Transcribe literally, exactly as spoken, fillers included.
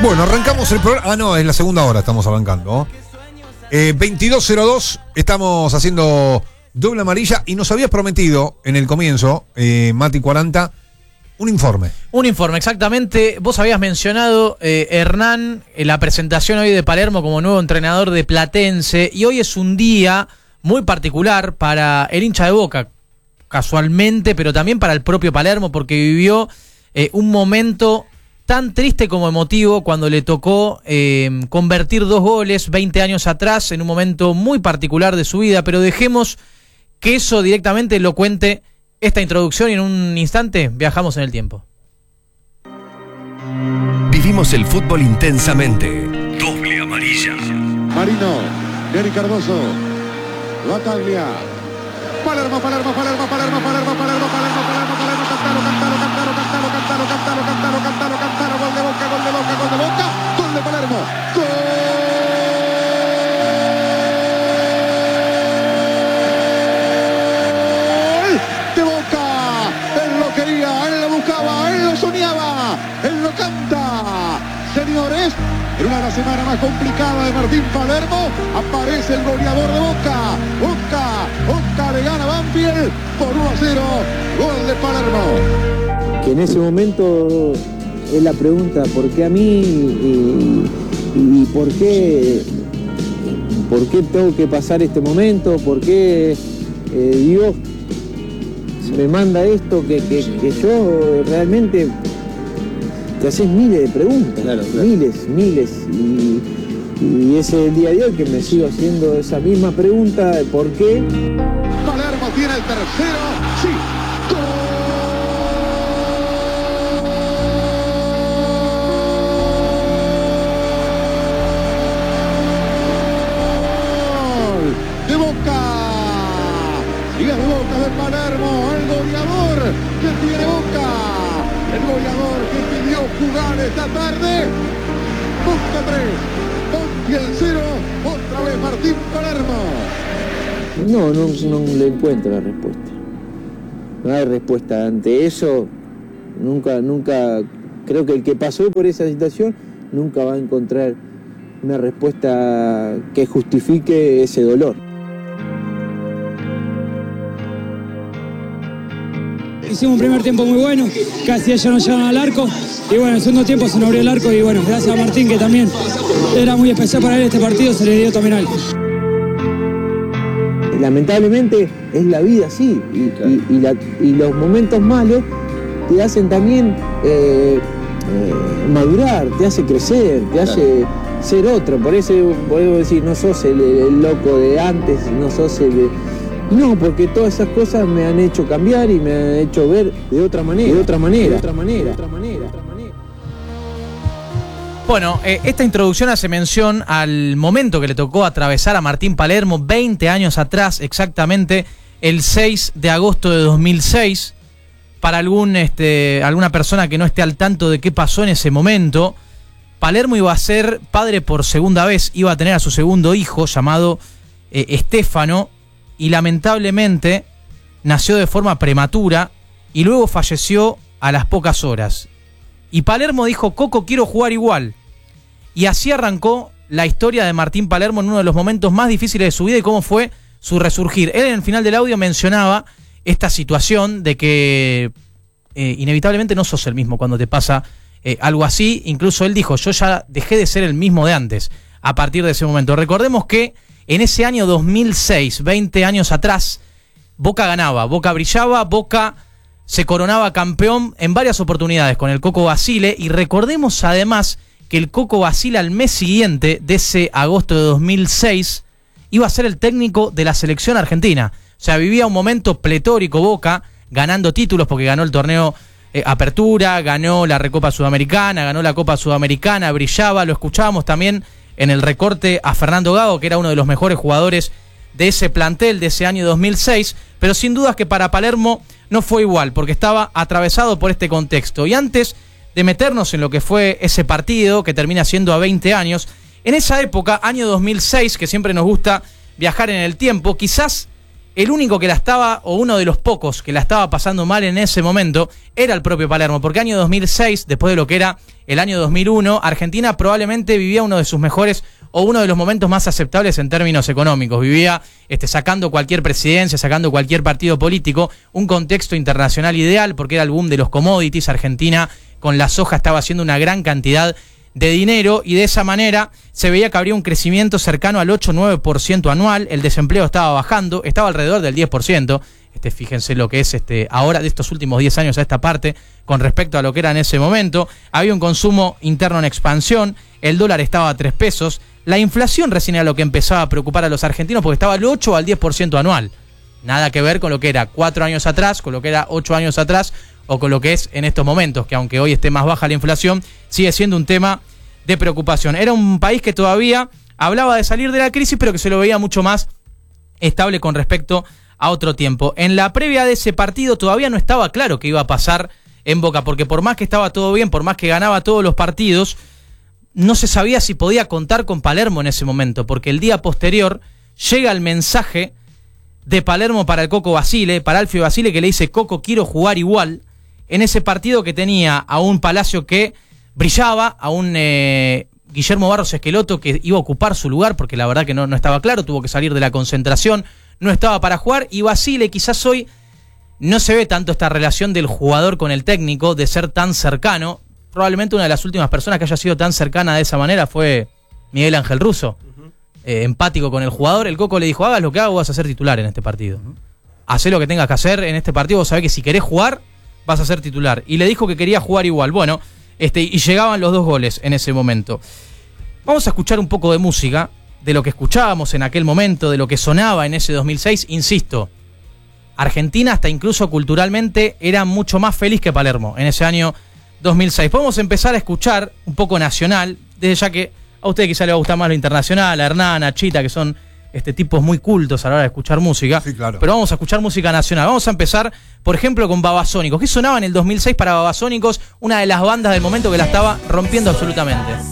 Bueno, arrancamos el programa. Ah, no, es la segunda hora, estamos arrancando. Eh, veintidós cero dos, estamos haciendo doble amarilla y nos habías prometido en el comienzo, eh, Mati cuarenta, un informe. Un informe, exactamente. Vos habías mencionado, eh, Hernán, en la presentación hoy de Palermo como nuevo entrenador de Platense, y hoy es un día muy particular para el hincha de Boca, casualmente, pero también para el propio Palermo, porque vivió eh, un momento tan triste como emotivo cuando le tocó eh, convertir dos goles veinte años atrás, en un momento muy particular de su vida, pero dejemos que eso directamente lo cuente esta introducción y en un instante viajamos en el tiempo. Vivimos el fútbol intensamente. Doble amarilla. Marino, Neri Cardoso, Bataglia, Palermo, Palermo, Palermo, Palermo, Palermo, Palermo, Palermo, Palermo, Palermo, Cantalo, Cantalo, Cantalo, Cantalo, Cantalo, Cantalo, Cantalo, Cantalo, Cantalo, gol de Boca, gol de Boca, gol de Boca, gol de Palermo, gol de Boca. Él lo quería, él lo buscaba, él lo soñaba, él lo canta. Señores, en una de las semanas más complicadas de Martín Palermo, aparece el goleador de Boca. Boca, Boca le gana a Banfield por uno a cero, gol de Palermo. Que en ese momento es la pregunta, ¿por qué a mí? Y, y por qué, por qué tengo que pasar este momento, por qué eh, Dios me manda esto, que, que, que yo realmente... te haces miles de preguntas, claro, claro. miles, miles, y, y ese es el día de hoy que me sigo haciendo esa misma pregunta de por qué. Palermo tiene el tercero, sí, gol de Boca, y es de Boca de Palermo, el goleador que tiene Boca. El goleador que pidió jugar esta tarde. Boca tres, Banfield cero, otra vez Martín Palermo. No, no, no le encuentro la respuesta. No hay respuesta ante eso. Nunca, nunca, creo que el que pasó por esa situación nunca va a encontrar una respuesta que justifique ese dolor. Hicimos un primer tiempo muy bueno, casi ellos nos llevan al arco y bueno, en el segundo tiempo se nos abrió el arco y bueno, gracias a Martín que también era muy especial para él este partido, se le dio también a él. Lamentablemente es la vida así y, y, y, la, y los momentos malos te hacen también eh, eh, madurar, te hace crecer, te hace ser otro, por eso puedo decir, no sos el, el loco de antes, no sos el... No, porque todas esas cosas me han hecho cambiar y me han hecho ver de otra manera, de otra manera, de otra manera, de otra manera, de otra manera. Bueno, eh, esta introducción hace mención al momento que le tocó atravesar a Martín Palermo veinte años atrás, exactamente el seis de agosto de dos mil seis. Para algún, este, alguna persona que no esté al tanto de qué pasó en ese momento, Palermo iba a ser padre por segunda vez, iba a tener a su segundo hijo llamado eh, Estefano, y lamentablemente nació de forma prematura y luego falleció a las pocas horas. Y Palermo dijo, Coco, quiero jugar igual. Y así arrancó la historia de Martín Palermo en uno de los momentos más difíciles de su vida y cómo fue su resurgir. Él en el final del audio mencionaba esta situación de que eh, inevitablemente no sos el mismo cuando te pasa eh, algo así. Incluso él dijo, yo ya dejé de ser el mismo de antes a partir de ese momento. Recordemos que en ese año dos mil seis, veinte años atrás, Boca ganaba, Boca brillaba, Boca se coronaba campeón en varias oportunidades con el Coco Basile, y recordemos además que el Coco Basile al mes siguiente de ese agosto de dos mil seis iba a ser el técnico de la selección argentina. O sea, vivía un momento pletórico Boca, ganando títulos porque ganó el torneo eh, Apertura, ganó la Recopa Sudamericana, ganó la Copa Sudamericana, brillaba, lo escuchábamos también en el recorte a Fernando Gago, que era uno de los mejores jugadores de ese plantel de ese año dos mil seis, pero sin dudas que para Palermo no fue igual, porque estaba atravesado por este contexto. Y antes de meternos en lo que fue ese partido, que termina siendo a veinte años, en esa época, año dos mil seis, que siempre nos gusta viajar en el tiempo, quizás el único que la estaba, o uno de los pocos que la estaba pasando mal en ese momento, era el propio Palermo, porque año dos mil seis, después de lo que era el año dos mil uno, Argentina probablemente vivía uno de sus mejores o uno de los momentos más aceptables en términos económicos. Vivía este, sacando cualquier presidencia, sacando cualquier partido político, un contexto internacional ideal porque era el boom de los commodities. Argentina con la soja estaba haciendo una gran cantidad de dinero y de esa manera se veía que habría un crecimiento cercano al ocho a nueve por ciento anual. El desempleo estaba bajando, estaba alrededor del diez por ciento. Este, fíjense lo que es este, ahora de estos últimos diez años a esta parte con respecto a lo que era en ese momento. Había un consumo interno en expansión, el dólar estaba a tres pesos, la inflación recién era lo que empezaba a preocupar a los argentinos porque estaba al ocho al diez por ciento anual. Nada que ver con lo que era cuatro años atrás, con lo que era ocho años atrás o con lo que es en estos momentos, que aunque hoy esté más baja la inflación, sigue siendo un tema de preocupación. Era un país que todavía hablaba de salir de la crisis, pero que se lo veía mucho más estable con respecto a otro tiempo. En la previa de ese partido todavía no estaba claro qué iba a pasar en Boca, porque por más que estaba todo bien, por más que ganaba todos los partidos, no se sabía si podía contar con Palermo en ese momento, porque el día posterior llega el mensaje de Palermo para el Coco Basile, para Alfio Basile, que le dice: Coco, quiero jugar igual, en ese partido que tenía a un Palacio que brillaba, a un eh, Guillermo Barros Esqueloto que iba a ocupar su lugar, porque la verdad que no, no estaba claro, tuvo que salir de la concentración, no estaba para jugar, y Basile quizás hoy no se ve tanto esta relación del jugador con el técnico, de ser tan cercano. Probablemente una de las últimas personas que haya sido tan cercana de esa manera fue Miguel Ángel Russo, uh-huh. eh, empático con el jugador. El Coco le dijo: hagas lo que hagas, vas a ser titular en este partido. Uh-huh. Hacé lo que tengas que hacer en este partido, vos sabés que si querés jugar, vas a ser titular. Y le dijo que quería jugar igual. Bueno, este, y llegaban los dos goles en ese momento. Vamos a escuchar un poco de música, de lo que escuchábamos en aquel momento, de lo que sonaba en ese dos mil seis. Insisto, Argentina hasta incluso culturalmente era mucho más feliz que Palermo en ese año dos mil seis. Podemos empezar a escuchar un poco nacional, desde ya que a usted quizá le va a gustar más lo internacional, a Hernán, a Chita, que son este, tipos muy cultos a la hora de escuchar música. Sí, claro. Pero vamos a escuchar música nacional. Vamos a empezar, por ejemplo, con Babasónicos. ¿Qué sonaba en el dos mil seis para Babasónicos? Una de las bandas del momento que la estaba rompiendo absolutamente.